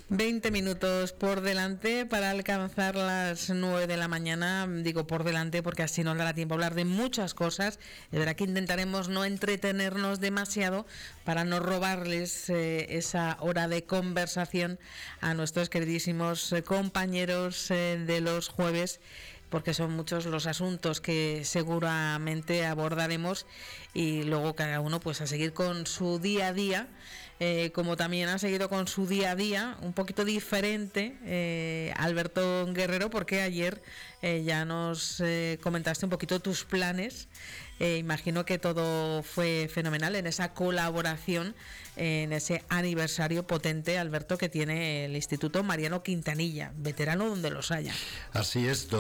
20 minutos por delante para alcanzar las 9 de la mañana. Digo por delante porque así nos dará tiempo a hablar de muchas cosas. De verdad que intentaremos no entretenernos demasiado para no robarles esa hora de conversación a nuestros queridísimos compañeros de los jueves, porque son muchos los asuntos que seguramente abordaremos y luego cada uno pues a seguir con su día a día, como también ha seguido con su día a día un poquito diferente Alberto Guerrero, porque ayer ya nos comentaste un poquito tus planes. Imagino que todo fue fenomenal en esa colaboración, en ese aniversario potente, Alberto, que tiene el Instituto Mariano Quintanilla, veterano donde los haya. Así es,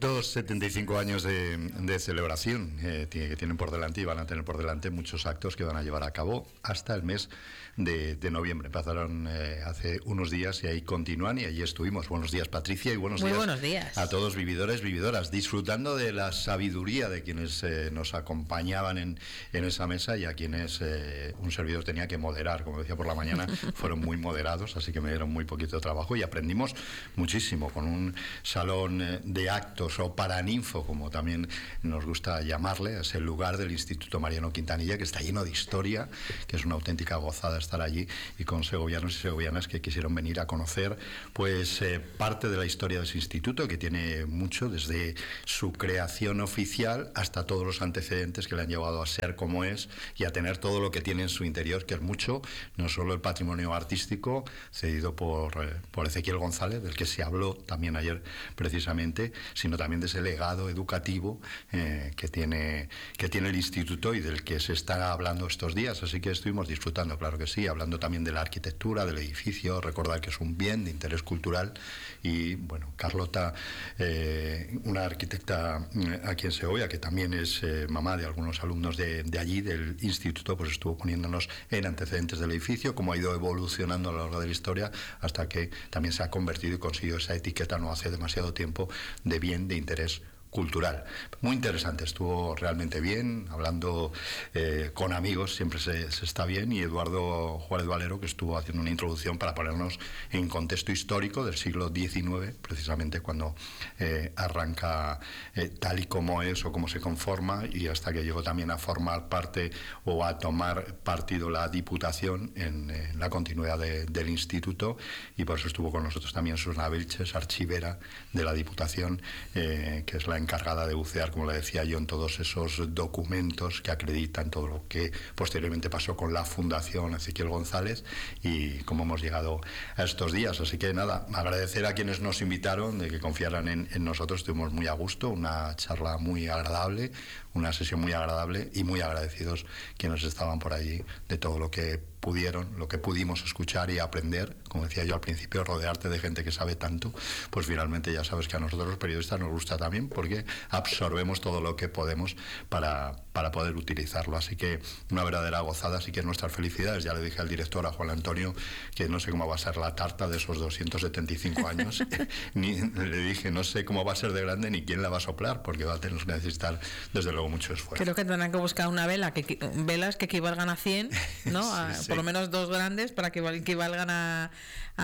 275 años de celebración que tienen por delante, y van a tener por delante muchos actos que van a llevar a cabo hasta el mes de noviembre. Empezaron hace unos días y ahí continúan, y allí estuvimos. Buenos días, Patricia, y buenos días a todos, vividores, vividoras, disfrutando de la sabiduría de quienes nos acompañaban en esa mesa, y a quienes un servidor tenía que moderar, como decía por la mañana. Fueron muy moderados, así que me dieron muy poquito trabajo y aprendimos muchísimo con un salón de actos, o paraninfo, como también nos gusta llamarle. Es el lugar del Instituto Mariano Quintanilla, que está lleno de historia, que es una auténtica gozada estar allí, y con segovianos y segovianas que quisieron venir a conocer pues parte de la historia de ese instituto, que tiene mucho, desde su creación oficial hasta todos los antecedentes que le han llevado a ser como es y a tener todo lo que tiene en su interior, que es mucho, no solo el patrimonio artístico cedido por Ezequiel González, del que se habló también ayer precisamente, sino también de ese legado educativo que tiene el instituto, y del que se está hablando estos días. Así que estuvimos disfrutando, claro que sí, hablando también de la arquitectura del edificio, recordar que es un bien de interés cultural. Y bueno, Carlota, una arquitecta aquí en Segovia, que también es mamá de algunos alumnos de allí, del instituto, pues estuvo poniéndonos en antecedentes del edificio, cómo ha ido evolucionando a lo largo de la historia, hasta que también se ha convertido y consiguió esa etiqueta no hace demasiado tiempo de bien de interés cultural. Muy interesante, estuvo realmente bien, hablando con amigos, siempre se está bien, y Eduardo Juárez Valero, que estuvo haciendo una introducción para ponernos en contexto histórico del siglo XIX, precisamente cuando arranca tal y como es, o cómo se conforma, y hasta que llegó también a formar parte o a tomar partido la Diputación en la continuidad del instituto. Y por eso estuvo con nosotros también Susana Vilches, archivera de la Diputación, que es la encargada de bucear, como le decía yo, en todos esos documentos que acreditan todo lo que posteriormente pasó con la Fundación Ezequiel González y cómo hemos llegado a estos días. Así que nada, agradecer a quienes nos invitaron, de que confiaran en nosotros. Estuvimos muy a gusto, una charla muy agradable, una sesión muy agradable, y muy agradecidos quienes estaban por allí de todo lo que pudieron, lo que pudimos escuchar y aprender. Como decía yo al principio, rodearte de gente que sabe tanto, pues finalmente ya sabes que a nosotros los periodistas nos gusta también, porque absorbemos todo lo que podemos para poder utilizarlo. Así que una verdadera gozada. Así que nuestras felicidades. Ya le dije al director, a Juan Antonio, que no sé cómo va a ser la tarta de esos 275 años. Ni le dije, no sé cómo va a ser de grande ni quién la va a soplar, porque va a tener que necesitar desde luego mucho esfuerzo. Creo que tendrán que buscar una velas que equivalgan a 100, ¿no? Sí. Por lo menos dos grandes para que equivalgan a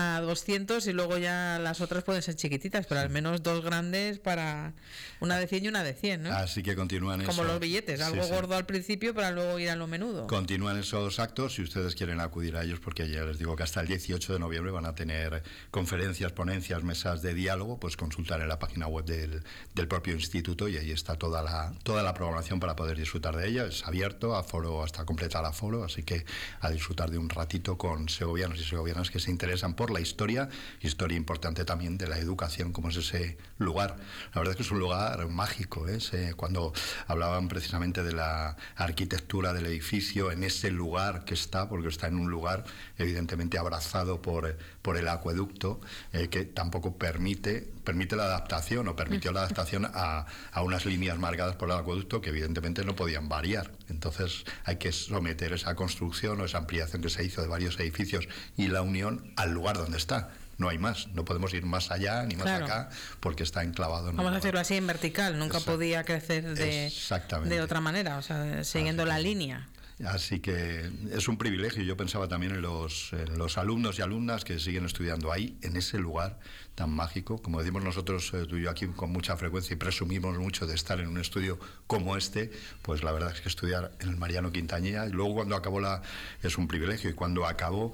200, y luego ya las otras pueden ser chiquititas, pero al menos dos grandes para una de 100 y una de 100, ¿no? Así que continúan como los billetes, algo gordo al principio para luego ir a lo menudo. Continúan esos actos, si ustedes quieren acudir a ellos, porque ya les digo que hasta el 18 de noviembre van a tener conferencias, ponencias, mesas de diálogo. Pues consultar en la página web del propio instituto, y ahí está toda la programación para poder disfrutar de ella. Es abierto, aforo hasta completar aforo, así que a disfrutar de un ratito con segovianos y segovianas que se interesan por la historia importante también de la educación, como es ese lugar. La verdad es que es un lugar mágico, ¿eh? Cuando hablaban precisamente de la arquitectura del edificio, en ese lugar que está, porque está en un lugar evidentemente abrazado por el acueducto, que tampoco permite la adaptación, o permitió la adaptación a unas líneas marcadas por el acueducto que evidentemente no podían variar. Entonces hay que someter esa construcción o esa ampliación que se hizo de varios edificios y la unión al lugar donde está. No hay más, no podemos ir más allá ni más acá, porque está enclavado en Vamos a decirlo así, en vertical. Nunca podía crecer de otra manera, o sea, siguiendo la línea. Así que es un privilegio. Yo pensaba también en los alumnos y alumnas que siguen estudiando ahí, en ese lugar tan mágico. Como decimos nosotros, tú y yo aquí con mucha frecuencia, y presumimos mucho de estar en un estudio como este, pues la verdad es que estudiar en el Mariano Quintanilla, y luego cuando acabó es un privilegio, y cuando acabó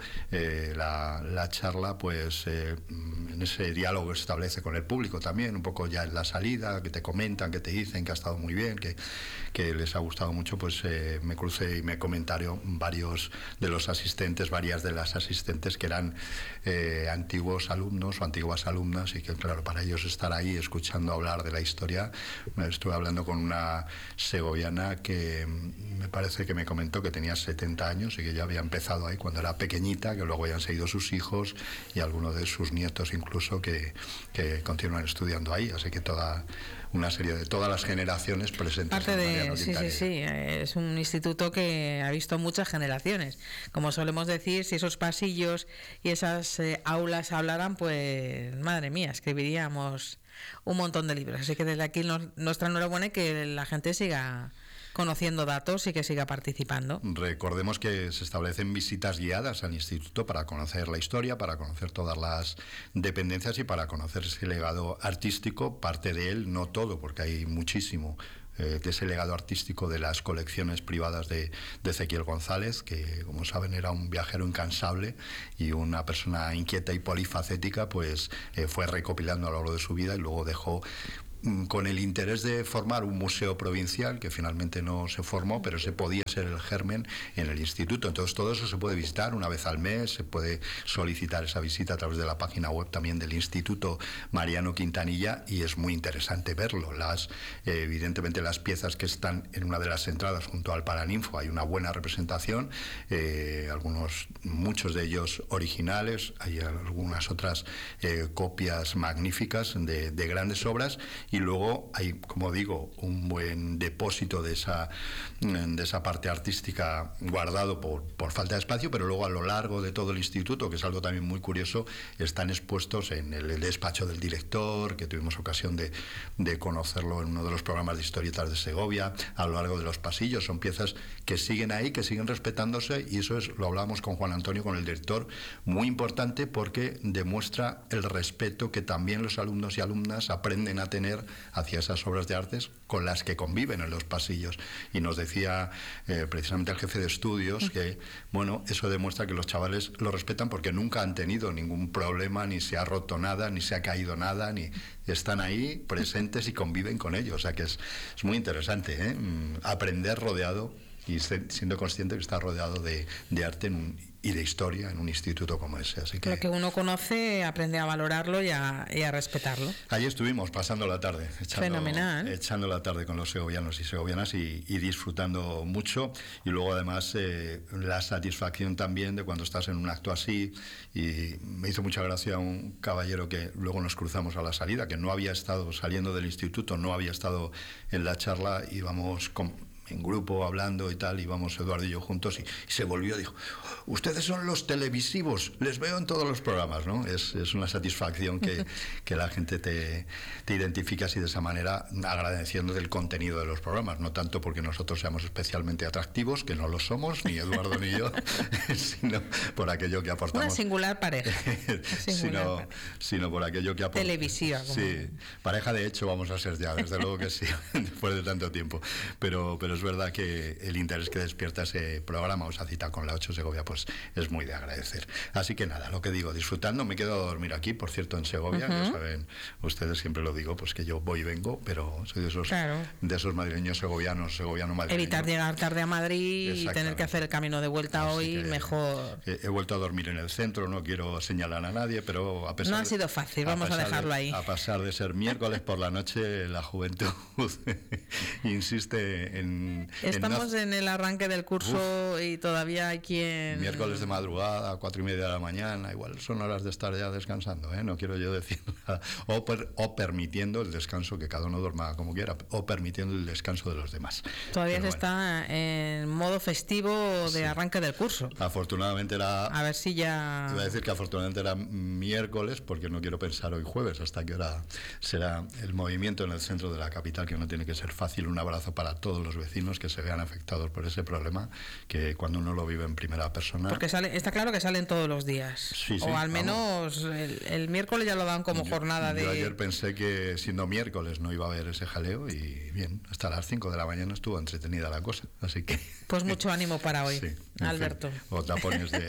la charla, pues en ese diálogo que se establece con el público también, un poco ya en la salida, que te comentan, que te dicen que ha estado muy bien, que les ha gustado mucho, pues me crucé y me comentaron varios de los asistentes, varias de las asistentes que eran antiguos alumnos o antiguas alumnas, y que claro, para ellos estar ahí escuchando hablar de la historia. Estuve hablando con una segoviana que me parece que me comentó que tenía 70 años y que ya había empezado ahí cuando era pequeñita, que luego habían seguido sus hijos y algunos de sus nietos incluso que continúan estudiando ahí, así que una serie de todas las generaciones presentes. Parte de, sí, es un instituto que ha visto muchas generaciones. Como solemos decir, si esos pasillos y esas aulas hablaran, pues madre mía, escribiríamos un montón de libros. Así que desde aquí nuestra enhorabuena y que la gente siga conociendo datos y que siga participando. Recordemos que se establecen visitas guiadas al instituto para conocer la historia, para conocer todas las dependencias y para conocer ese legado artístico, parte de él, no todo, porque hay muchísimo de ese legado artístico de las colecciones privadas de Ezequiel González, que como saben era un viajero incansable y una persona inquieta y polifacética, pues fue recopilando a lo largo de su vida y luego dejó, con el interés de formar un museo provincial, que finalmente no se formó, pero ese podía ser el germen en el instituto. Entonces todo eso se puede visitar una vez al mes, se puede solicitar esa visita a través de la página web también del Instituto Mariano Quintanilla, y es muy interesante verlo. Evidentemente las piezas que están en una de las entradas junto al Paraninfo, hay una buena representación, muchos de ellos originales, hay algunas otras copias magníficas de grandes obras. Y luego hay, como digo, un buen depósito de esa parte artística guardado por falta de espacio, pero luego a lo largo de todo el instituto, que es algo también muy curioso, están expuestos en el despacho del director, que tuvimos ocasión de conocerlo en uno de los programas de historietas de Segovia, a lo largo de los pasillos. Son piezas que siguen ahí, que siguen respetándose, y eso lo hablábamos con Juan Antonio, con el director, muy importante porque demuestra el respeto que también los alumnos y alumnas aprenden a tener hacia esas obras de artes con las que conviven en los pasillos. Y nos decía precisamente el jefe de estudios que, bueno, eso demuestra que los chavales lo respetan porque nunca han tenido ningún problema, ni se ha roto nada, ni se ha caído nada, ni están ahí presentes y conviven con ellos. O sea que es muy interesante, aprender rodeado y siendo consciente que está rodeado de arte y de historia en un instituto como ese. Así que lo que uno conoce, aprende a valorarlo y a respetarlo. Allí estuvimos pasando la tarde, echando la tarde con los segovianos y segovianas y disfrutando mucho. Y luego además la satisfacción también de cuando estás en un acto así. Y me hizo mucha gracia un caballero que luego nos cruzamos a la salida, que no había estado saliendo del instituto, no había estado en la charla, íbamos en grupo hablando y tal, íbamos Eduardo y yo juntos, y se volvió y dijo: ustedes son los televisivos, les veo en todos los programas, ¿no? Es una satisfacción que la gente te identifique así de esa manera, agradeciendo del contenido de los programas, no tanto porque nosotros seamos especialmente atractivos, que no lo somos, ni Eduardo ni yo, sino por aquello que aportamos. Una singular pareja. Sino por aquello que aportamos. Televisiva. Sí, pareja de hecho vamos a ser ya, desde luego que sí, después de tanto tiempo. Pero es verdad que el interés que despierta ese programa o esa cita con la 8 Segovia, pues es muy de agradecer. Así que nada, lo que digo, disfrutando. Me quedo a dormir aquí, por cierto, en Segovia. Ya saben ustedes, siempre lo digo, pues que yo voy y vengo, pero soy de esos madrileños segoviano madrileño. Evitar llegar tarde a Madrid y tener que hacer el camino de vuelta. Así hoy, mejor. He vuelto a dormir en el centro, no quiero señalar a nadie, pero a pesar no ha sido fácil, vamos a dejarlo ahí. A pesar de ser miércoles por la noche, la juventud insiste en... Estamos en el arranque del curso y todavía hay quien... Miércoles de madrugada, 4:30 de la mañana, igual son horas de estar ya descansando, no quiero yo decir nada. O permitiendo el descanso, que cada uno duerma como quiera, o permitiendo el descanso de los demás. Todavía se está en modo festivo de arranque del curso. Afortunadamente era... A ver si ya... Iba a decir que afortunadamente era miércoles, porque no quiero pensar hoy jueves, hasta qué hora será el movimiento en el centro de la capital, que no tiene que ser fácil. Un abrazo para todos los vecinos vecinos que se vean afectados por ese problema, que cuando uno lo vive en primera persona... Porque está claro que salen todos los días. Sí, o al menos el miércoles ya lo dan como jornada de... Yo ayer pensé que siendo miércoles no iba a haber ese jaleo y bien, hasta las 5 de la mañana estuvo entretenida la cosa, así que... Pues mucho ánimo para hoy, sí, Alberto. Fin, o tapones de...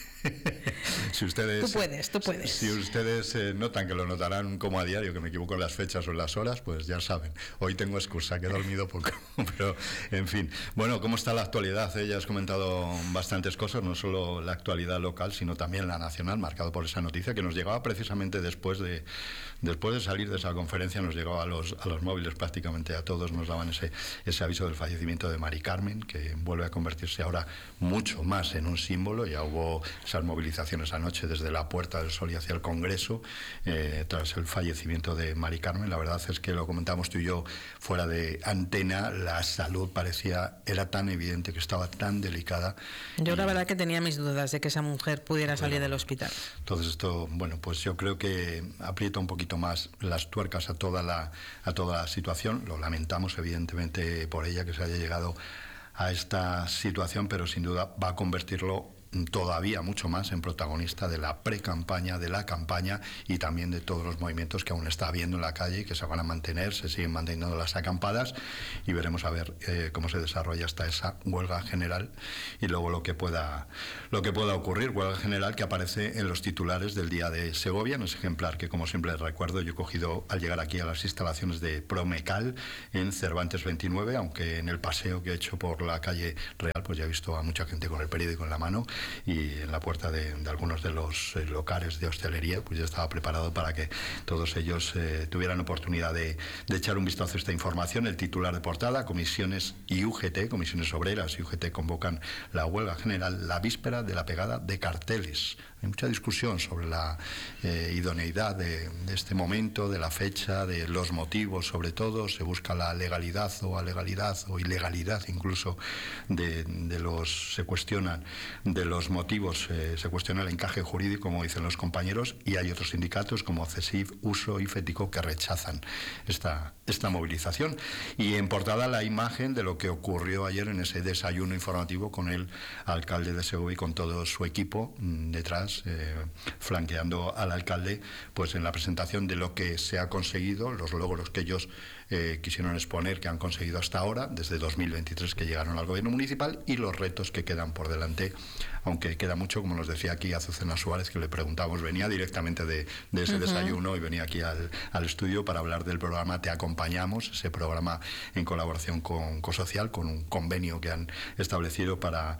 Si ustedes, tú puedes. Si ustedes notan que lo notarán como a diario, que me equivoco en las fechas o en las horas, pues ya saben. Hoy tengo excusa, que he dormido poco, pero en fin. Bueno, ¿cómo está la actualidad? Ya has comentado bastantes cosas, no solo la actualidad local, sino también la nacional, marcado por esa noticia que nos llegaba precisamente después de salir de esa conferencia, nos llegaba a los móviles prácticamente a todos, nos daban ese aviso del fallecimiento de Mari Carmen, que vuelve a convertirse ahora mucho más en un símbolo. Ya hubo esas movilizaciones anoche desde la Puerta del Sol y hacia el Congreso tras el fallecimiento de Mari Carmen. La verdad es que lo comentamos tú y yo fuera de antena, la salud era tan evidente, que estaba tan delicada. Yo la verdad que tenía mis dudas de que esa mujer pudiera salir del hospital. Entonces esto, bueno, pues yo creo que aprieta un poquito más las tuercas a toda la situación. Lo lamentamos evidentemente por ella que se haya llegado a esta situación, pero sin duda va a convertirlo todavía mucho más en protagonista de la pre-campaña, de la campaña y también de todos los movimientos que aún está habiendo en la calle y que se van a mantener, se siguen manteniendo las acampadas y veremos a ver cómo se desarrolla hasta esa huelga general y luego lo que pueda ocurrir. Huelga general que aparece en los titulares del Día de Segovia, en ese ejemplar que, como siempre recuerdo, yo he cogido al llegar aquí a las instalaciones de Promecal en Cervantes 29, aunque en el paseo que he hecho por la calle Real pues ya he visto a mucha gente con el periódico en la mano, y en la puerta de algunos de los locales de hostelería pues ya estaba preparado para que todos ellos tuvieran oportunidad de echar un vistazo a esta información. El titular de portada: Comisiones y UGT, Comisiones Obreras y UGT convocan la huelga general la víspera de la pegada de carteles. Hay mucha discusión sobre la idoneidad de este momento, de la fecha, de los motivos, sobre todo. Se busca la legalidad o alegalidad o ilegalidad incluso se cuestionan de los motivos, se cuestiona el encaje jurídico, como dicen los compañeros, y hay otros sindicatos como CESIF, USO y FETICO que rechazan esta movilización. Y en portada la imagen de lo que ocurrió ayer en ese desayuno informativo con el alcalde de Segovia y con todo su equipo detrás, flanqueando al alcalde, pues en la presentación de lo que se ha conseguido, los logros que ellos quisieron exponer, que han conseguido hasta ahora, desde 2023 que llegaron al gobierno municipal, y los retos que quedan por delante, aunque queda mucho, como nos decía aquí Azucena Suárez, que le preguntamos, venía directamente de ese desayuno y venía aquí al estudio para hablar del programa Te Acompañamos, ese programa en colaboración con Cosocial, con un convenio que han establecido para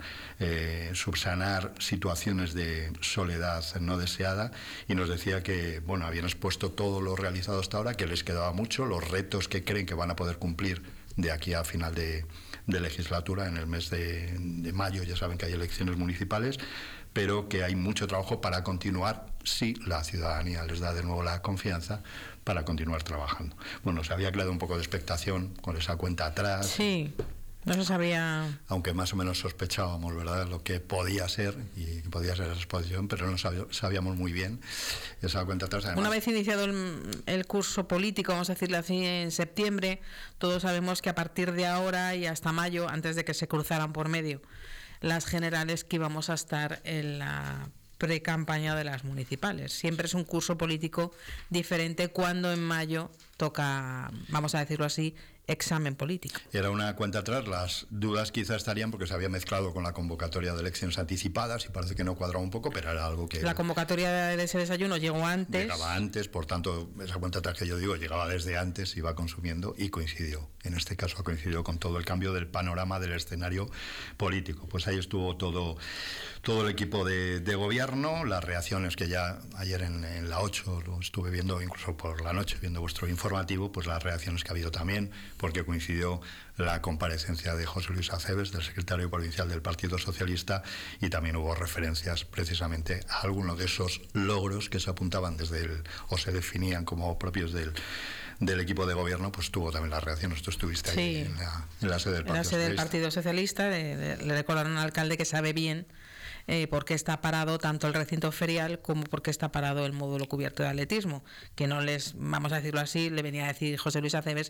subsanar situaciones de soledad no deseada, y nos decía que, bueno, habían expuesto todo lo realizado hasta ahora, que les quedaba mucho, los retos que creen que van a poder cumplir de aquí a final de legislatura, en el mes de mayo. Ya saben que hay elecciones municipales, pero que hay mucho trabajo para continuar, si la ciudadanía les da de nuevo la confianza, para continuar trabajando. Bueno, se había creado un poco de expectación con esa cuenta atrás. Sí. No se sabía... Aunque más o menos sospechábamos, ¿verdad?, lo que podía ser y que podía ser esa exposición, pero no sabíamos muy bien esa cuenta atrás. Además, una vez iniciado el curso político, vamos a decirlo así, en septiembre, todos sabemos que a partir de ahora y hasta mayo, antes de que se cruzaran por medio las generales, que íbamos a estar en la pre-campaña de las municipales. Siempre es un curso político diferente cuando en mayo toca, vamos a decirlo así, examen político. Era una cuenta atrás, las dudas quizás estarían porque se había mezclado con la convocatoria de elecciones anticipadas y parece que no cuadraba un poco, pero era algo que... La convocatoria de ese desayuno llegó antes. Llegaba antes, por tanto, esa cuenta atrás que yo digo llegaba desde antes, iba consumiendo y coincidió. En este caso ha coincidido con todo el cambio del panorama del escenario político. Pues ahí estuvo todo el equipo de gobierno, las reacciones que ya ayer en la 8 lo estuve viendo, incluso por la noche, viendo vuestro informativo, pues las reacciones que ha habido también, porque coincidió la comparecencia de José Luis Aceves, del secretario provincial del Partido Socialista, y también hubo referencias precisamente a algunos de esos logros que se apuntaban o se definían como propios del equipo de gobierno. Pues tuvo también las reacciones. Tú estuviste ahí en la sede del Partido Socialista. Del Partido Socialista, le recordaron al alcalde que sabe bien por qué está parado tanto el recinto ferial como por qué está parado el módulo cubierto de atletismo, que no les, vamos a decirlo así, le venía a decir José Luis Acebes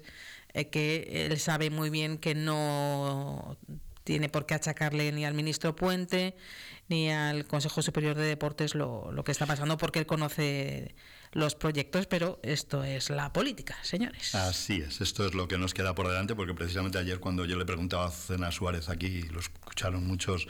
que él sabe muy bien que no tiene por qué achacarle ni al ministro Puente ni al Consejo Superior de Deportes lo que está pasando, porque él conoce los proyectos, pero esto es la política, señores. Así es, esto es lo que nos queda por delante, porque precisamente ayer cuando yo le preguntaba a Cena Suárez aquí, y lo escucharon muchos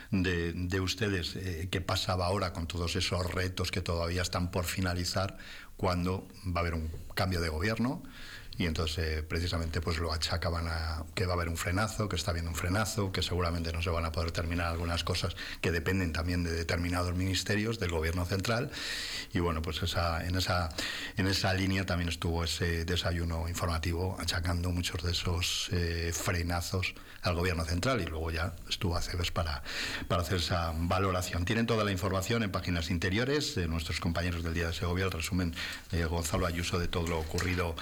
de ustedes, qué pasaba ahora con todos esos retos que todavía están por finalizar, cuando va a haber un cambio de gobierno. Y entonces precisamente pues lo achacaban a que va a haber un frenazo, que está habiendo un frenazo, que seguramente no se van a poder terminar algunas cosas que dependen también de determinados ministerios del gobierno central. Y bueno, pues en esa línea también estuvo ese desayuno informativo achacando muchos de esos frenazos al gobierno central, y luego ya estuvo Acebes para hacer esa valoración. Tienen toda la información en páginas interiores de nuestros compañeros del Día de Segovia, el resumen de Gonzalo Ayuso de todo lo ocurrido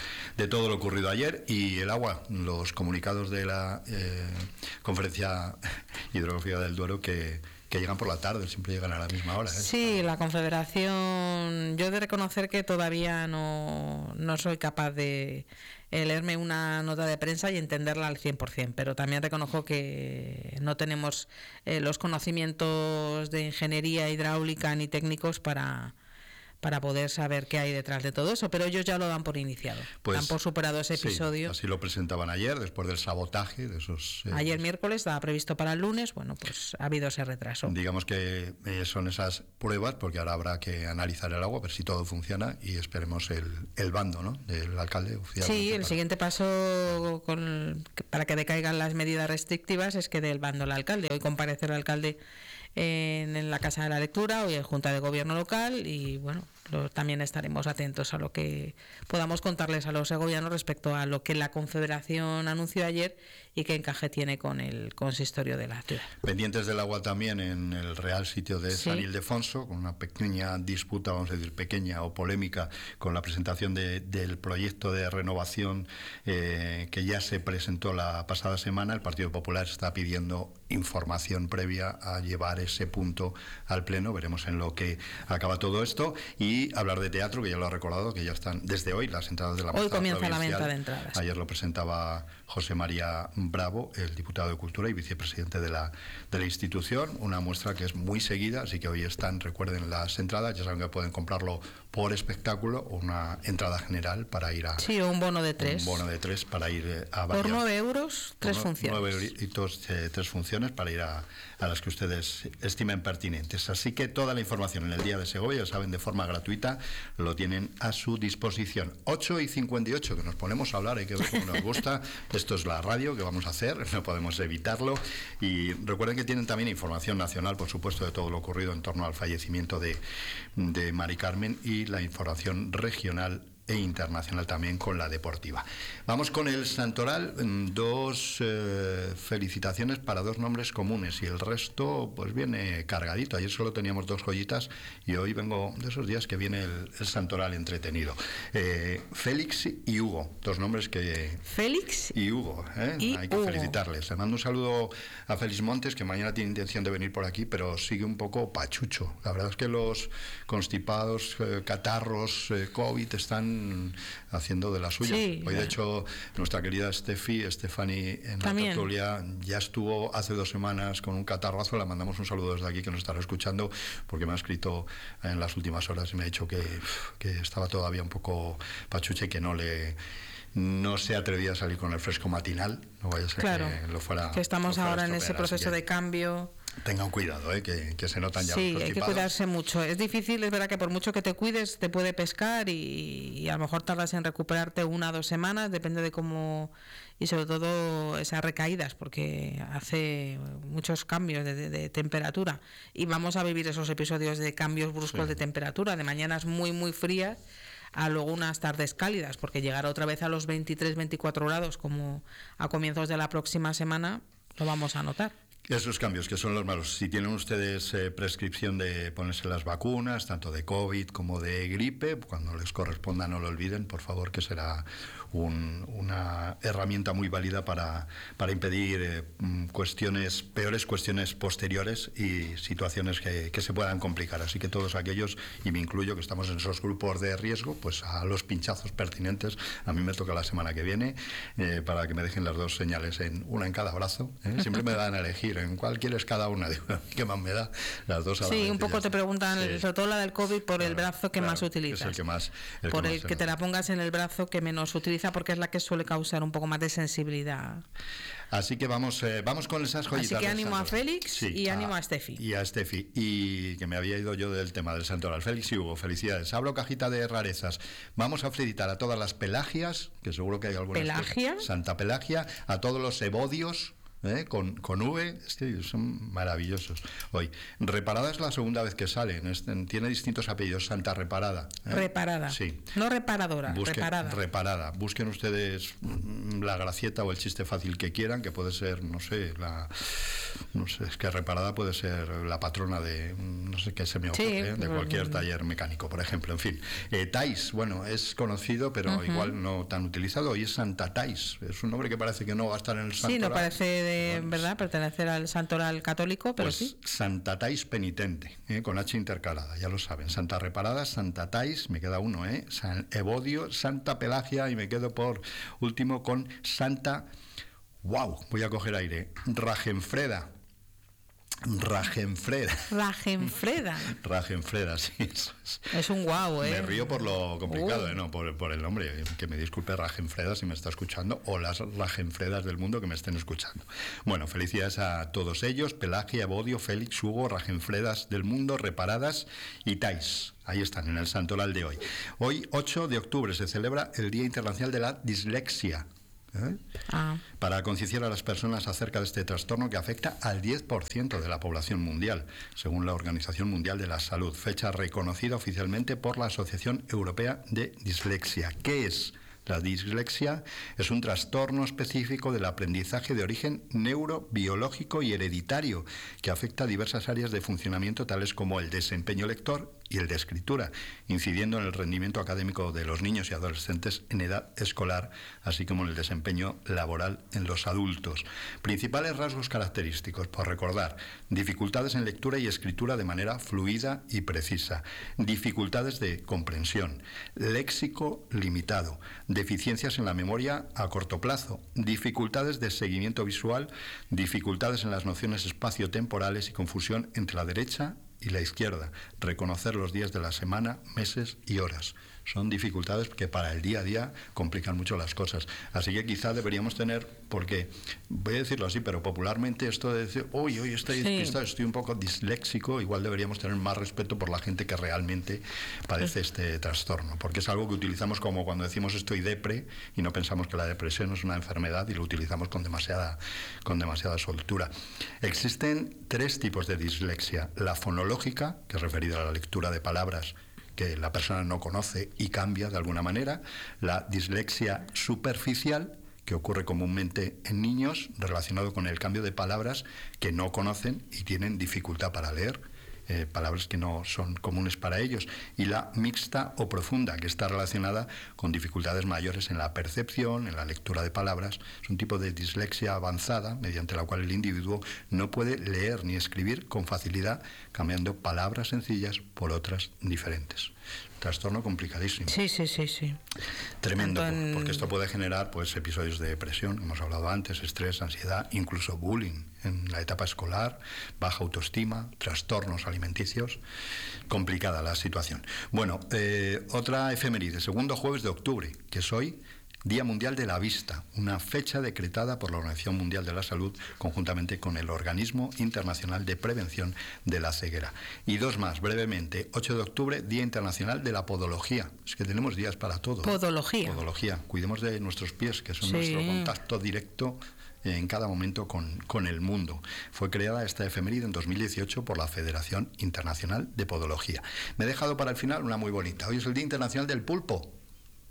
ayer, y el agua, los comunicados de la Conferencia Hidrográfica del Duero que llegan por la tarde, siempre llegan a la misma hora. Sí, la Confederación, yo he de reconocer que todavía no soy capaz de leerme una nota de prensa y entenderla al 100%, pero también reconozco que no tenemos los conocimientos de ingeniería hidráulica ni técnicos para poder saber qué hay detrás de todo eso, pero ellos ya lo dan por iniciado, dan por superado ese episodio. Sí, así lo presentaban ayer, después del sabotaje de esos... Ayer miércoles, estaba previsto para el lunes, bueno, pues ha habido ese retraso. Digamos que son esas pruebas, porque ahora habrá que analizar el agua, ver si todo funciona, y esperemos el bando, ¿no?, del alcalde oficial. Sí, el siguiente paso para que decaigan las medidas restrictivas es que dé el bando al alcalde. Hoy comparece el alcalde en la Casa de la Lectura, hoy en Junta de Gobierno local, y bueno, también estaremos atentos a lo que podamos contarles a los segovianos respecto a lo que la Confederación anunció ayer y qué encaje tiene con el consistorio de la ciudad. Pendientes del agua también en el Real Sitio de San Ildefonso, con una pequeña disputa, vamos a decir pequeña o polémica, con la presentación del proyecto de renovación que ya se presentó la pasada semana. El Partido Popular está pidiendo información previa a llevar ese punto al Pleno. Veremos en lo que acaba todo esto. Y hablar de teatro, que ya lo ha recordado, que ya están desde hoy las entradas de la Hoy comienza la venta de entradas. Ayer lo presentaba José María Bravo, el diputado de Cultura y vicepresidente de la institución, una muestra que es muy seguida, así que hoy están, recuerden, las entradas, ya saben que pueden comprarlo por espectáculo o una entrada general para ir a... Sí, o un bono de 3. Un bono de 3 para ir a... Por 9 euros, 3 funciones. 9 euros, 3 funciones para ir a las que ustedes estimen pertinentes. Así que toda la información en el Día de Segovia, ya saben, de forma gratuita, lo tienen a su disposición. 8:58, que nos ponemos a hablar, hay que ver cómo nos gusta. Esto es la radio que vamos a hacer, no podemos evitarlo. Y recuerden que tienen también información nacional, por supuesto, de todo lo ocurrido en torno al fallecimiento de Mari Carmen, y la información regional e internacional también con la deportiva. Vamos con el santoral, dos felicitaciones para dos nombres comunes, y el resto pues viene cargadito. Ayer solo teníamos 2 joyitas y hoy vengo de esos días que viene el santoral entretenido. Félix y Hugo, 2 nombres que... Félix y Hugo, hay que felicitarles. Le mando un saludo a Félix Montes, que mañana tiene intención de venir por aquí, pero sigue un poco pachucho. La verdad es que los constipados, catarros, COVID están haciendo de las suyas. Sí, hoy de hecho nuestra querida Stephanie en la tertulia ya estuvo hace 2 semanas con un catarrazo. Le mandamos un saludo desde aquí, que nos estará escuchando, porque me ha escrito en las últimas horas y me ha dicho que estaba todavía un poco pachuche y que no se atrevía a salir con el fresco matinal, no vaya a ser que lo fuera. Que estamos ahora en ese proceso de cambio. Tengan cuidado, que se notan ya los constipados. Sí, hay que cuidarse mucho. Es difícil, es verdad que por mucho que te cuides, te puede pescar y a lo mejor tardas en recuperarte 1 o 2 semanas, depende de cómo, y sobre todo esas recaídas, porque hace muchos cambios de temperatura, y vamos a vivir esos episodios de cambios bruscos de temperatura, de mañanas muy, muy frías a luego unas tardes cálidas, porque llegar otra vez a los 23, 24 grados como a comienzos de la próxima semana, lo vamos a notar. Esos cambios que son los malos. Si tienen ustedes prescripción de ponerse las vacunas, tanto de COVID como de gripe, cuando les corresponda no lo olviden, por favor, que será una herramienta muy válida para impedir peores cuestiones posteriores y situaciones que se puedan complicar. Así que todos aquellos, y me incluyo, que estamos en esos grupos de riesgo, pues a los pinchazos pertinentes. A mí me toca la semana que viene, para que me dejen las dos señales, una en cada brazo. Siempre me dan a elegir en cuál quieres cada una. Digo, ¿qué más me da? Las dos a la vez. Sí, un poco te preguntan, sobre todo la del COVID, por el brazo que más utilizas. Es el que más. Por el que te la pongas en el brazo que menos utiliza, porque es la que suele causar un poco más de sensibilidad. Así que vamos con esas joyitas. Así que ánimo a Félix y ánimo a Estefi. Y a Estefi. Y que me había ido yo del tema del santoral. Félix y Hugo, felicidades. Abro cajita de rarezas. Vamos a felicitar a todas las Pelagias, que seguro que hay algunas. ¿Pelagia? Santa Pelagia, a todos los Evodios. Con V, es que son maravillosos. Hoy, Reparada es la segunda vez que sale, tiene distintos apellidos. Santa Reparada. Reparada. Sí. No reparadora, Reparada. Busquen ustedes la gracieta o el chiste fácil que quieran, que puede ser, no sé, es que Reparada puede ser la patrona de, no sé qué se me ocurre, de cualquier taller mecánico, por ejemplo. En fin, Tais, bueno, es conocido, pero igual no tan utilizado. Hoy es Santa Tais. Es un nombre que parece que no va a estar en el santoral. Sí, no parece ¿verdad? Pertenecer al santoral católico, pero pues sí. Santa Tais penitente, con H intercalada, ya lo saben. Santa Reparada, Santa Tais, me queda uno, San Evodio, Santa Pelagia, y me quedo por último con Santa, voy a coger aire, Ragenfreda, sí. Es un guau, Me río por lo complicado, no por el nombre. Que me disculpe Ragenfreda si me está escuchando, o las Ragenfredas del mundo que me estén escuchando. Bueno, felicidades a todos ellos: Pelagia, Evodio, Félix, Hugo, Ragenfredas del mundo, Reparadas y Tais. Ahí están, en el santoral de hoy. Hoy, 8 de octubre, se celebra el Día Internacional de la Dislexia. Para concienciar a las personas acerca de este trastorno que afecta al 10% de la población mundial, según la Organización Mundial de la Salud, fecha reconocida oficialmente por la Asociación Europea de Dislexia. ¿Qué es? La dislexia es un trastorno específico del aprendizaje de origen neurobiológico y hereditario que afecta a diversas áreas de funcionamiento, tales como el desempeño lector y el de escritura, incidiendo en el rendimiento académico de los niños y adolescentes en edad escolar, así como en el desempeño laboral en los adultos. Principales rasgos característicos, por recordar: dificultades en lectura y escritura de manera fluida y precisa, dificultades de comprensión, léxico limitado, deficiencias en la memoria a corto plazo, dificultades de seguimiento visual, dificultades en las nociones espaciotemporales y confusión entre la derecha y la izquierda, reconocer los días de la semana, meses y horas. Son dificultades que para el día a día complican mucho las cosas. Así que quizá deberíamos tener, porque voy a decirlo así, pero popularmente esto de decir, hoy estoy despistado, estoy un poco disléxico, igual deberíamos tener más respeto por la gente que realmente padece este trastorno, porque es algo que utilizamos como cuando decimos estoy depre, y no pensamos que la depresión es una enfermedad y lo utilizamos con demasiada soltura. Existen 3 tipos de dislexia: la fonológica, que es referida a la lectura de palabras que la persona no conoce y cambia de alguna manera; la dislexia superficial, que ocurre comúnmente en niños, relacionado con el cambio de palabras que no conocen y tienen dificultad para leer, palabras que no son comunes para ellos; y la mixta o profunda, que está relacionada con dificultades mayores en la percepción, en la lectura de palabras. Es un tipo de dislexia avanzada, mediante la cual el individuo no puede leer ni escribir con facilidad, cambiando palabras sencillas por otras diferentes. Trastorno complicadísimo. Sí. Tremendo, porque esto puede generar episodios de depresión, hemos hablado antes, estrés, ansiedad, incluso bullying en la etapa escolar, baja autoestima, trastornos alimenticios. Complicada la situación. Bueno, otra efeméride, segundo jueves de octubre, que es hoy, Día Mundial de la Vista, una fecha decretada por la Organización Mundial de la Salud conjuntamente con el Organismo Internacional de Prevención de la Ceguera. Y 2 más, brevemente. 8 de octubre, Día Internacional de la Podología. Es que tenemos días para todo. Podología. Cuidemos de nuestros pies, que son nuestro contacto directo en cada momento con el mundo. Fue creada esta efeméride en 2018 por la Federación Internacional de Podología. Me he dejado para el final una muy bonita. Hoy es el Día Internacional del Pulpo.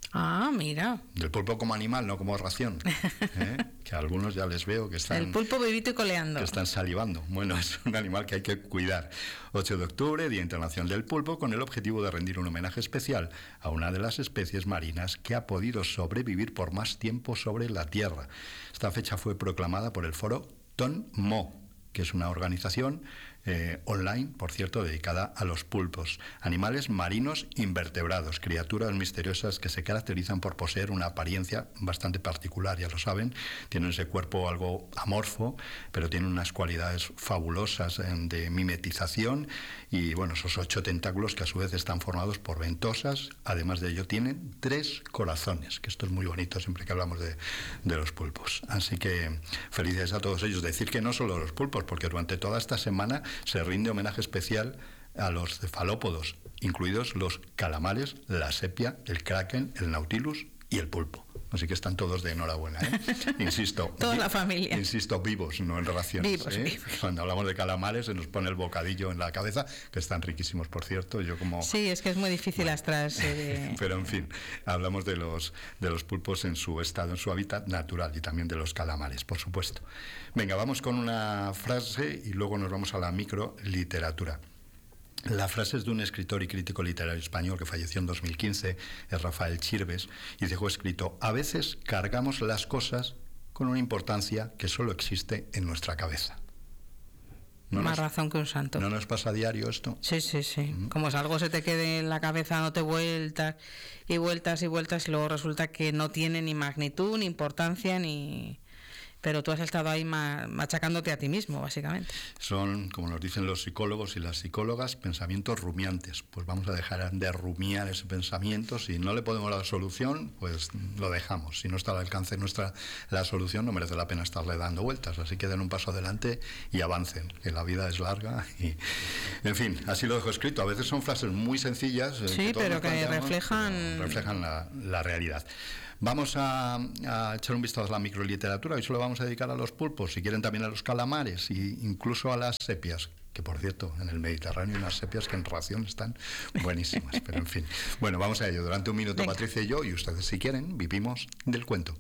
Ah, mira. Del pulpo como animal, no como ración. Que a algunos ya les veo que están... El pulpo vivito y coleando. Que están salivando. Bueno, es un animal que hay que cuidar. 8 de octubre, Día Internacional del Pulpo, con el objetivo de rendir un homenaje especial a una de las especies marinas que ha podido sobrevivir por más tiempo sobre la Tierra. Esta fecha fue proclamada por el foro TONMO, que es una organización online, por cierto, dedicada a los pulpos, animales marinos invertebrados, criaturas misteriosas que se caracterizan por poseer una apariencia bastante particular, ya lo saben, tienen ese cuerpo algo amorfo, pero tienen unas cualidades fabulosas de mimetización y, bueno, esos 8 tentáculos que a su vez están formados por ventosas, además de ello tienen 3 corazones, que esto es muy bonito siempre que hablamos de los pulpos. Así que felicidades a todos ellos. Decir que no solo los pulpos, porque durante toda esta semana se rinde homenaje especial a los cefalópodos, incluidos los calamares, la sepia, el kraken, el nautilus y el pulpo. Así que están todos de enhorabuena, ¿eh? Insisto. Toda la familia. Insisto, vivos, no en raciones. Vivos, vivos. Cuando hablamos de calamares se nos pone el bocadillo en la cabeza, que están riquísimos, por cierto. Yo como... Sí, es que es muy difícil abstraerse de... Pero en fin, hablamos de los pulpos en su estado, en su hábitat natural, y también de los calamares, por supuesto. Venga, vamos con una frase y luego nos vamos a la microliteratura. La frase es de un escritor y crítico literario español que falleció en 2015, es Rafael Chirves, y dejó escrito: a veces cargamos las cosas con una importancia que solo existe en nuestra cabeza. Más razón que un santo. ¿No nos pasa a diario esto? Sí, sí, sí. Como si algo se te quede en la cabeza dándote vueltas y vueltas y vueltas y luego resulta que no tiene ni magnitud, ni importancia, ni... Pero tú has estado ahí machacándote a ti mismo, básicamente. Son, como nos dicen los psicólogos y las psicólogas, pensamientos rumiantes. Pues vamos a dejar de rumiar ese pensamiento. Si no le podemos dar solución, pues lo dejamos. Si no está al alcance nuestra la solución, no merece la pena estarle dando vueltas. Así que den un paso adelante y avancen, que la vida es larga. Y, en fin, así lo dejo escrito. A veces son frases muy sencillas. Sí, pero que reflejan la realidad. Vamos a echar un vistazo a la microliteratura. Hoy solo vamos a dedicar a los pulpos, si quieren también a los calamares e incluso a las sepias, que por cierto, en el Mediterráneo hay unas sepias que en ración están buenísimas, pero en fin. Bueno, vamos a ello. Durante un minuto, venga, Patricia y yo, y ustedes si quieren, vivimos del cuento.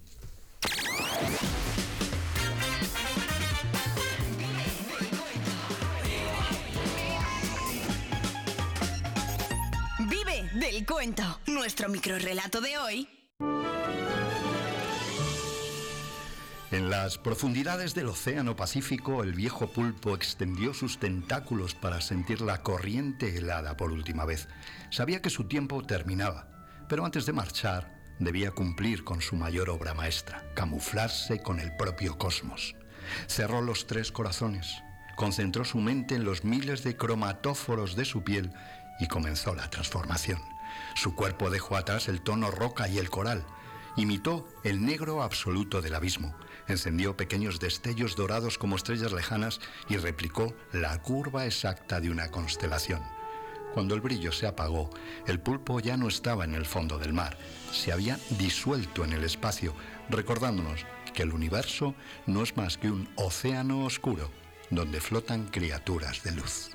Vive del cuento. Nuestro microrrelato de hoy. En las profundidades del océano Pacífico, el viejo pulpo extendió sus tentáculos para sentir la corriente helada por última vez. Sabía que su tiempo terminaba, pero antes de marchar, debía cumplir con su mayor obra maestra, camuflarse con el propio cosmos. Cerró los 3 corazones, concentró su mente en los miles de cromatóforos de su piel y comenzó la transformación. Su cuerpo dejó atrás el tono roca y el coral. Imitó el negro absoluto del abismo, encendió pequeños destellos dorados como estrellas lejanas y replicó la curva exacta de una constelación. Cuando el brillo se apagó, el pulpo ya no estaba en el fondo del mar, se había disuelto en el espacio, recordándonos que el universo no es más que un océano oscuro donde flotan criaturas de luz.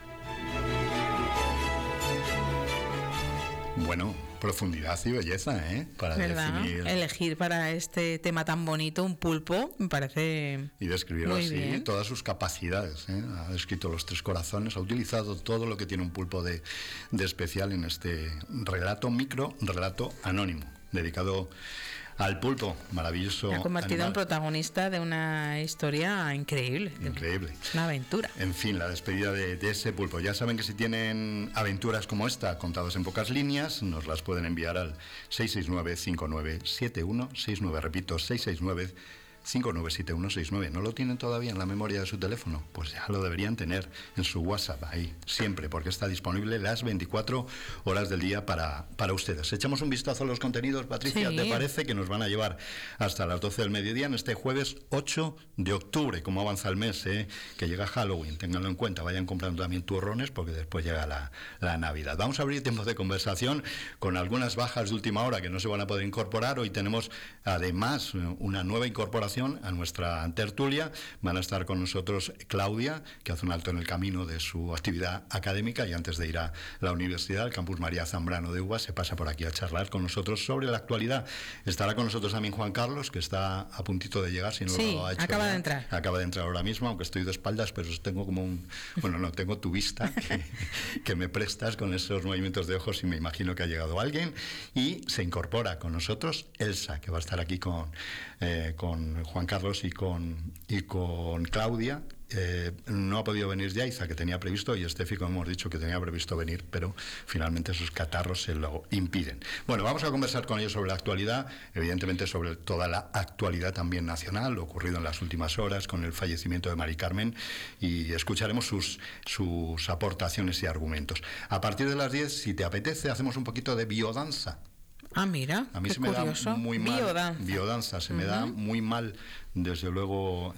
Bueno, profundidad y belleza, ¿eh? Para definir... Elegir para este tema tan bonito un pulpo me parece... Y describirlo muy así, bien. Todas sus capacidades, ¿eh? Ha descrito los 3 corazones, ha utilizado todo lo que tiene un pulpo de especial en este relato anónimo, dedicado al pulpo, maravilloso. Se ha convertido animal. en protagonista de una historia increíble. Increíble. Una aventura. En fin, la despedida de ese pulpo. Ya saben que si tienen aventuras como esta, contadas en pocas líneas, nos las pueden enviar al 669-597169. Repito, 669-597169. ¿No lo tienen todavía en la memoria de su teléfono? Pues ya lo deberían tener en su WhatsApp, ahí, siempre, porque está disponible las 24 horas del día para ustedes. Echamos un vistazo a los contenidos, Patricia, sí. ¿Te parece que nos van a llevar hasta las 12 del mediodía en este jueves 8 de octubre? Como avanza el mes, que llega Halloween, ténganlo en cuenta, vayan comprando también turrones porque después llega la Navidad. Vamos a abrir tiempos de conversación con algunas bajas de última hora que no se van a poder incorporar. Hoy tenemos además una nueva incorporación continuación a nuestra tertulia. Van a estar con nosotros Claudia, que hace un alto en el camino de su actividad académica y antes de ir a la universidad, al campus María Zambrano de UBA, se pasa por aquí a charlar con nosotros sobre la actualidad. Estará con nosotros también Juan Carlos, que está a puntito de llegar, si no lo ha hecho. Acaba de entrar. Acaba de entrar ahora mismo, aunque estoy de espaldas, pero tengo como tengo tu vista que me prestas con esos movimientos de ojos y me imagino que ha llegado alguien. Y se incorpora con nosotros Elsa, que va a estar aquí con Juan Carlos y con Claudia. No ha podido venir Yaiza, que tenía previsto, y Estefi, como hemos dicho, que tenía previsto venir, pero finalmente sus catarros se lo impiden. Bueno, vamos a conversar con ellos sobre la actualidad, evidentemente sobre toda la actualidad también nacional, lo ocurrido en las últimas horas con el fallecimiento de Mari Carmen, y escucharemos sus aportaciones y argumentos. A partir de las 10, si te apetece, hacemos un poquito de biodanza. Ah, mira, a mí qué se me curioso. da muy mal biodanza, se me da muy mal, desde luego,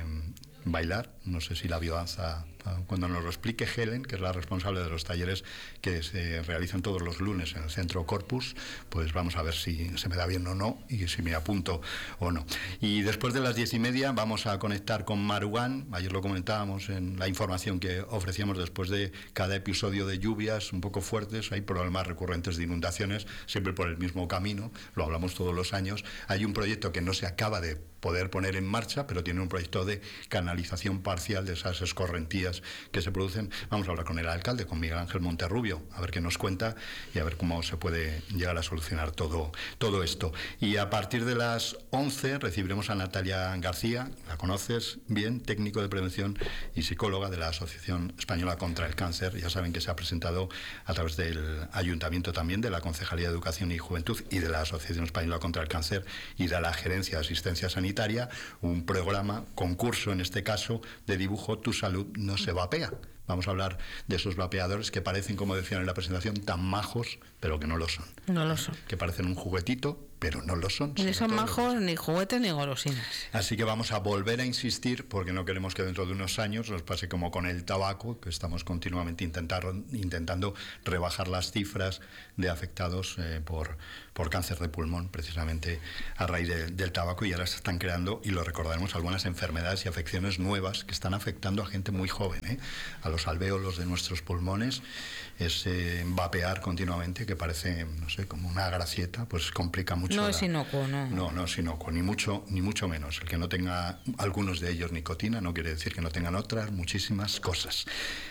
bailar. No sé si la biodanza, cuando nos lo explique Helen, que es la responsable de los talleres que se realizan todos los lunes en el Centro Corpus, pues vamos a ver si se me da bien o no y si me apunto o no. Y después de las 10:30 vamos a conectar con Maruán. Ayer lo comentábamos en la información que ofrecíamos después de cada episodio de lluvias un poco fuertes. Hay problemas recurrentes de inundaciones, siempre por el mismo camino, lo hablamos todos los años. Hay un proyecto que no se acaba de poder poner en marcha, pero tiene un proyecto de canalización parcial de esas escorrentías que se producen. Vamos a hablar con el alcalde, con Miguel Ángel Monterrubio, a ver qué nos cuenta y a ver cómo se puede llegar a solucionar todo esto. Y a partir de las 11 recibiremos a Natalia García, la conoces bien, técnico de prevención y psicóloga de la Asociación Española contra el Cáncer. Ya saben que se ha presentado a través del Ayuntamiento también, de la Concejalía de Educación y Juventud y de la Asociación Española contra el Cáncer y de la Gerencia de Asistencia Sanitaria, un programa, concurso en este caso, de dibujo Tu Salud no se vapea. Vamos a hablar de esos vapeadores que parecen, como decían en la presentación, tan majos, pero que no lo son. No lo son. Que parecen un juguetito, pero no lo son. Ni son majos, ni juguetes, ni golosinas. Así que vamos a volver a insistir, porque no queremos que dentro de unos años nos pase como con el tabaco, que estamos continuamente intentando rebajar las cifras de afectados por cáncer de pulmón, precisamente a raíz del tabaco, y ahora se están creando, y lo recordaremos, algunas enfermedades y afecciones nuevas que están afectando a gente muy joven, a los alvéolos de nuestros pulmones. Ese vapear continuamente, que parece, no sé, como una gracieta, pues complica mucho. No es inocuo, ¿no? No es inocuo, ni mucho menos. El que no tenga algunos de ellos nicotina no quiere decir que no tengan otras muchísimas cosas.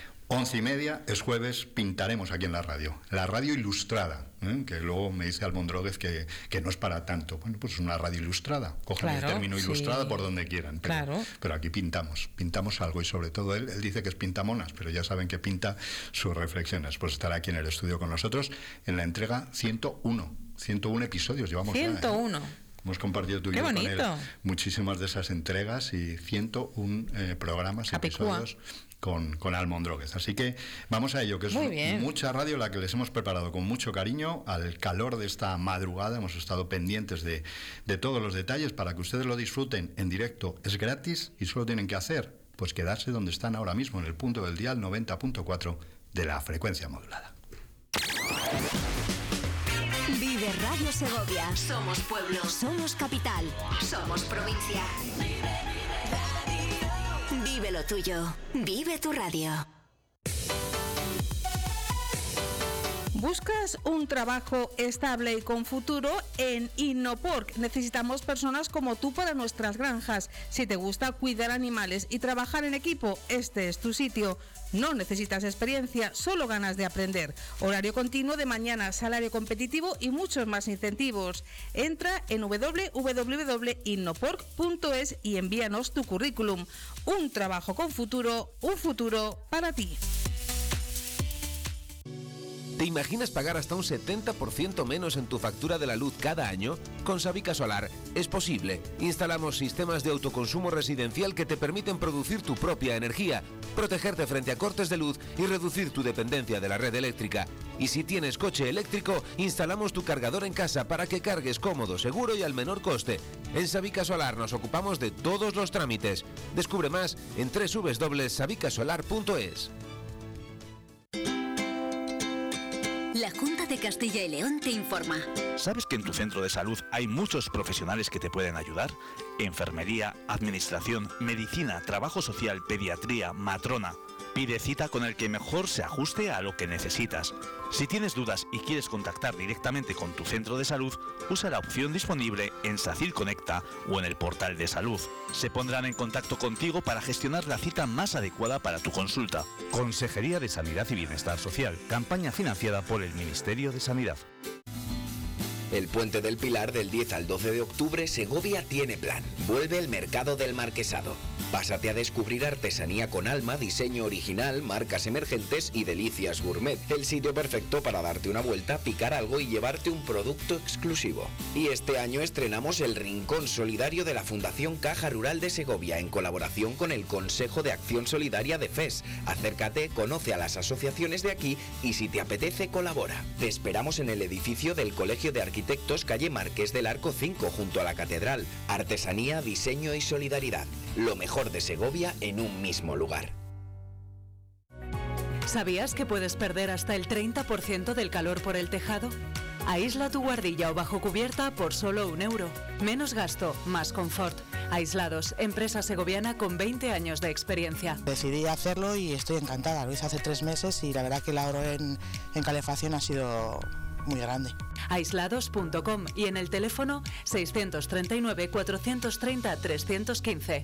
11:30, es jueves, pintaremos aquí en la radio ilustrada, que luego me dice Almondróguez que no es para tanto. Bueno, pues es una radio ilustrada, cogen el término ilustrada por donde quieran, pero aquí pintamos algo, y sobre todo él dice que es pintamonas, pero ya saben que pinta sus reflexiones. Pues estará aquí en el estudio con nosotros en la entrega 101 episodios llevamos 101. ya, Hemos compartido tú y yo con él muchísimas de esas entregas y 101 programas, episodios con Almondróguez. Así que vamos a ello, que es mucha radio la que les hemos preparado con mucho cariño. Al calor de esta madrugada hemos estado pendientes de todos los detalles para que ustedes lo disfruten en directo. Es gratis y solo tienen que hacer, pues, quedarse donde están ahora mismo, en el punto del dial 90.4 de la frecuencia modulada. Vive Radio Segovia. Somos pueblo. Somos capital. Somos provincia. Vive lo tuyo. Vive tu radio. ¿Buscas un trabajo estable y con futuro? En Innopork necesitamos personas como tú para nuestras granjas. Si te gusta cuidar animales y trabajar en equipo, este es tu sitio. No necesitas experiencia, solo ganas de aprender. Horario continuo de mañana, salario competitivo y muchos más incentivos. Entra en www.innopork.es y envíanos tu currículum. Un trabajo con futuro, un futuro para ti. ¿Te imaginas pagar hasta un 70% menos en tu factura de la luz cada año? Con Sabica Solar es posible. Instalamos sistemas de autoconsumo residencial que te permiten producir tu propia energía, protegerte frente a cortes de luz y reducir tu dependencia de la red eléctrica. Y si tienes coche eléctrico, instalamos tu cargador en casa para que cargues cómodo, seguro y al menor coste. En Sabica Solar nos ocupamos de todos los trámites. Descubre más en www.sabicasolar.es. La Junta de Castilla y León te informa. ¿Sabes que en tu centro de salud hay muchos profesionales que te pueden ayudar? Enfermería, administración, medicina, trabajo social, pediatría, matrona. Pide cita con el que mejor se ajuste a lo que necesitas. Si tienes dudas y quieres contactar directamente con tu centro de salud, usa la opción disponible en SACIL Conecta o en el portal de salud. Se pondrán en contacto contigo para gestionar la cita más adecuada para tu consulta. Consejería de Sanidad y Bienestar Social. Campaña financiada por el Ministerio de Sanidad. El Puente del Pilar del 10 al 12 de octubre, Segovia tiene plan. Vuelve el Mercado del Marquesado. Pásate a descubrir artesanía con alma, diseño original, marcas emergentes y delicias gourmet. El sitio perfecto para darte una vuelta, picar algo y llevarte un producto exclusivo. Y este año estrenamos el Rincón Solidario de la Fundación Caja Rural de Segovia en colaboración con el Consejo de Acción Solidaria de FES. Acércate, conoce a las asociaciones de aquí y si te apetece, colabora. Te esperamos en el edificio del Colegio de Arquitectos, calle Marqués del Arco 5, junto a la Catedral. Artesanía, diseño y solidaridad. Lo mejor de Segovia en un mismo lugar. ¿Sabías que puedes perder hasta el 30% del calor por el tejado? Aísla tu guardilla o bajo cubierta por solo €1. Menos gasto, más confort. Aislados, empresa segoviana con 20 años de experiencia. Decidí hacerlo y estoy encantada. Lo hice hace 3 meses y la verdad que el ahorro en calefacción ha sido muy grande. Aislados.com y en el teléfono 639 430 315.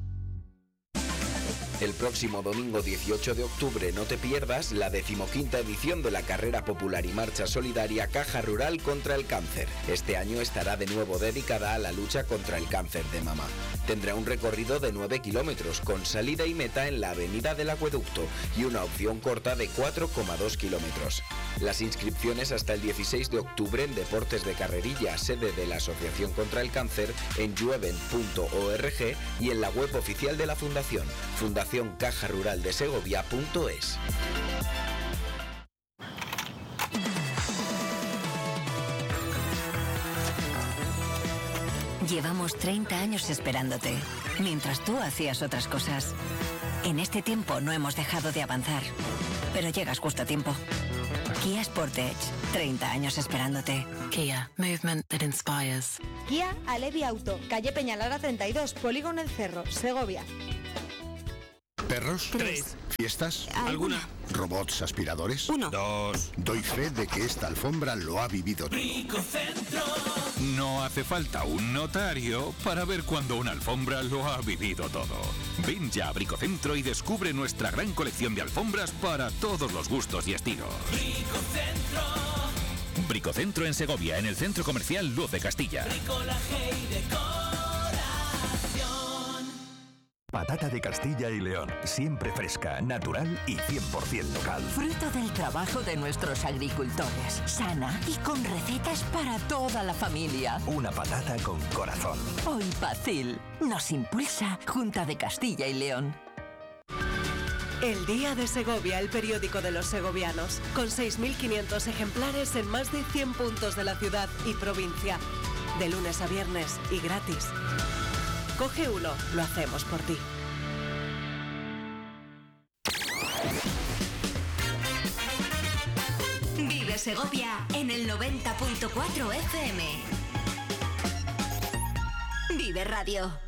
El próximo domingo 18 de octubre no te pierdas la 15ª edición de la carrera popular y marcha solidaria Caja Rural contra el Cáncer. Este año estará de nuevo dedicada a la lucha contra el cáncer de mama. Tendrá un recorrido de 9 kilómetros con salida y meta en la Avenida del Acueducto y una opción corta de 4,2 kilómetros. Las inscripciones hasta el 16 de octubre en Deportes de Carrerilla, sede de la Asociación contra el Cáncer, en jueven.org y en la web oficial de la Fundación, fundacioncajaruraldesegovia.es. Llevamos 30 años esperándote, mientras tú hacías otras cosas. En este tiempo no hemos dejado de avanzar, pero llegas justo a tiempo. Kia Sportage, 30 años esperándote. Kia, movement that inspires. Kia Alevi Auto, calle Peñalara 32, Polígono El Cerro, Segovia. ¿Perros? 3. ¿Fiestas? ¿Alguna? ¿Robots aspiradores? 1. 2. Doy fe de que esta alfombra lo ha vivido todo. Bricocentro. No hace falta un notario para ver cuando una alfombra lo ha vivido todo. Ven ya a Bricocentro y descubre nuestra gran colección de alfombras para todos los gustos y estilos. Bricocentro. Bricocentro en Segovia, en el Centro Comercial Luz de Castilla. Bricolaje y decoración. Patata de Castilla y León, siempre fresca, natural y 100% local. Fruto del trabajo de nuestros agricultores, sana y con recetas para toda la familia. Una patata con corazón. Hoy Pacil nos impulsa Junta de Castilla y León. El Día de Segovia, el periódico de los segovianos, con 6.500 ejemplares en más de 100 puntos de la ciudad y provincia, de lunes a viernes y gratis. Coge uno, lo hacemos por ti. Vive Segovia en el 90.4 FM. Vive Radio.